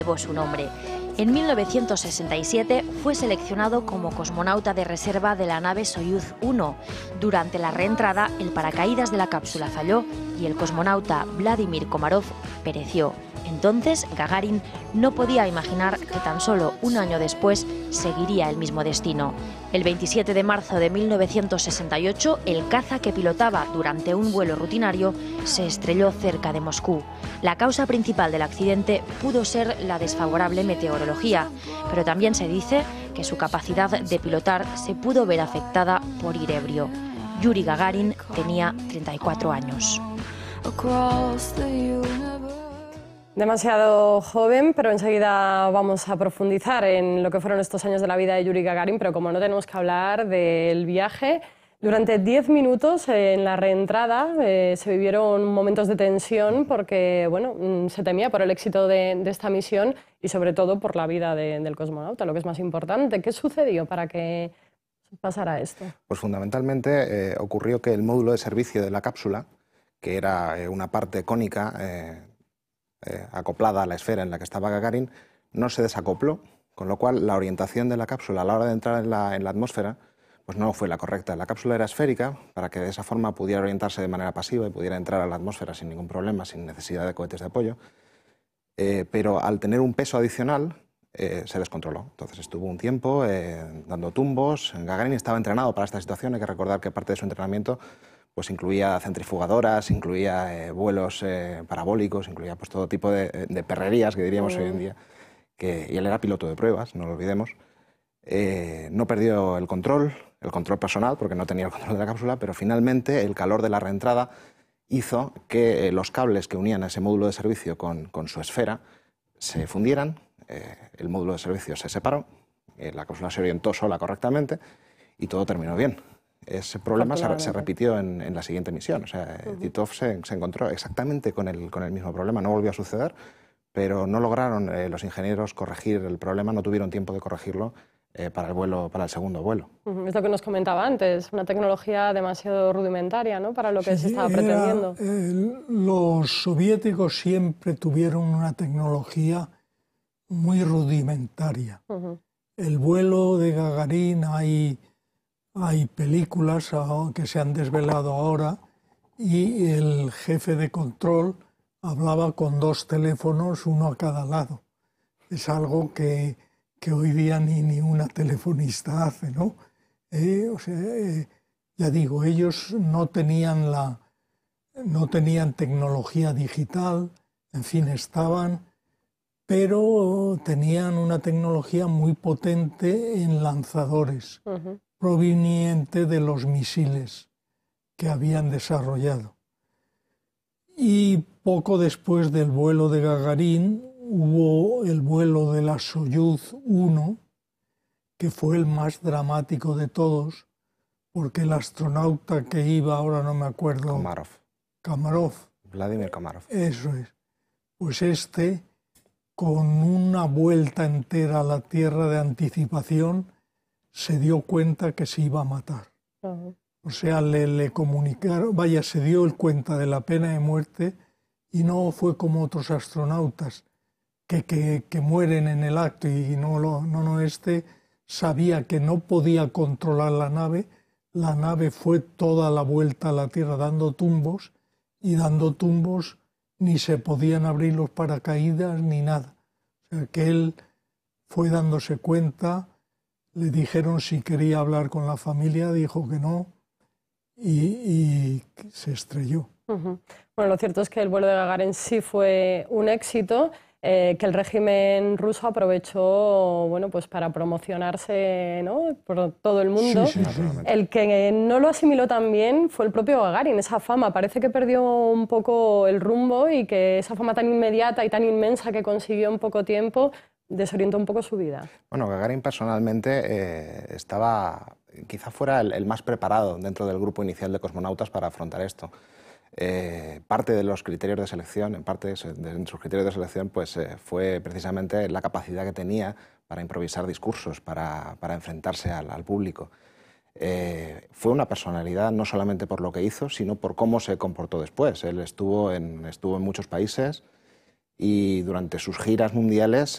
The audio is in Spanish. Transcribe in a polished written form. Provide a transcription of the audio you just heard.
llevó su nombre. En 1967 fue seleccionado como cosmonauta de reserva de la nave Soyuz 1. Durante la reentrada, el paracaídas de la cápsula falló y el cosmonauta Vladimir Komarov pereció. Entonces, Gagarin no podía imaginar que tan solo un año después seguiría el mismo destino. El 27 de marzo de 1968, el caza que pilotaba durante un vuelo rutinario se estrelló cerca de Moscú. La causa principal del accidente pudo ser la desfavorable meteorología, pero también se dice que su capacidad de pilotar se pudo ver afectada por ir ebrio. Yuri Gagarin tenía 34 años. Demasiado joven, pero enseguida vamos a profundizar en lo que fueron estos años de la vida de Yuri Gagarin, pero como no tenemos que hablar del viaje, durante 10 minutos en la reentrada se vivieron momentos de tensión porque bueno, se temía por el éxito de esta misión y sobre todo por la vida del cosmonauta, lo que es más importante. ¿Qué sucedió para que pasara esto? Pues fundamentalmente ocurrió que el módulo de servicio de la cápsula, que era una parte cónica acoplada a la esfera en la que estaba Gagarin, no se desacopló, con lo cual la orientación de la cápsula a la hora de entrar en la atmósfera pues no fue la correcta. La cápsula era esférica para que de esa forma pudiera orientarse de manera pasiva y pudiera entrar a la atmósfera sin ningún problema, sin necesidad de cohetes de apoyo, pero al tener un peso adicional se descontroló. Entonces estuvo un tiempo dando tumbos. Gagarin estaba entrenado para esta situación. Hay que recordar que parte de su entrenamiento pues incluía centrifugadoras, incluía vuelos parabólicos, incluía pues todo tipo de perrerías que diríamos hoy en día. Y él era piloto de pruebas, no lo olvidemos. No perdió el control personal, porque no tenía el control de la cápsula, pero finalmente el calor de la reentrada hizo que los cables que unían a ese módulo de servicio con su esfera se fundieran, el módulo de servicio se separó, la cápsula se orientó sola correctamente y todo terminó bien. Ese problema se repitió en la siguiente misión. O sea, Titov se encontró exactamente con el mismo problema. No volvió a suceder, pero no lograron los ingenieros corregir el problema, no tuvieron tiempo de corregirlo para el segundo vuelo. Es lo que nos comentaba antes, una tecnología demasiado rudimentaria, ¿no?, para lo que se estaba pretendiendo. Los soviéticos siempre tuvieron una tecnología muy rudimentaria. El vuelo de Gagarin, hay películas que se han desvelado ahora y el jefe de control hablaba con 2 teléfonos, uno a cada lado. Es algo que hoy día ni una telefonista hace, ¿no? Ya digo, ellos no tenían tecnología digital, en fin, pero tenían una tecnología muy potente en lanzadores, proveniente de los misiles que habían desarrollado. Y poco después del vuelo de Gagarin hubo el vuelo de la Soyuz 1, que fue el más dramático de todos, porque el astronauta que iba, ahora no me acuerdo... Komarov. Vladimir Komarov. Eso es. Pues con una vuelta entera a la Tierra de anticipación, se dio cuenta que se iba a matar. O sea, le comunicaron, se dio cuenta de la pena de muerte y no fue como otros astronautas que mueren en el acto y sabía que no podía controlar la nave fue toda la vuelta a la Tierra dando tumbos ni se podían abrir los paracaídas ni nada. O sea, que él fue dándose cuenta, le dijeron si quería hablar con la familia, dijo que no y se estrelló. Bueno, lo cierto es que el vuelo de Gagarin sí fue un éxito, que el régimen ruso aprovechó, bueno, pues para promocionarse, ¿no?, por todo el mundo. Sí. El que no lo asimiló tan bien fue el propio Gagarin. Esa fama parece que perdió un poco el rumbo y que esa fama tan inmediata y tan inmensa que consiguió en poco tiempo desorientó un poco su vida. Bueno, Gagarin personalmente quizá fuera el más preparado dentro del grupo inicial de cosmonautas para afrontar esto. Parte de los criterios de selección, pues, fue precisamente la capacidad que tenía para improvisar discursos, para enfrentarse al público. Fue una personalidad no solamente por lo que hizo, sino por cómo se comportó después. Él estuvo en muchos países y durante sus giras mundiales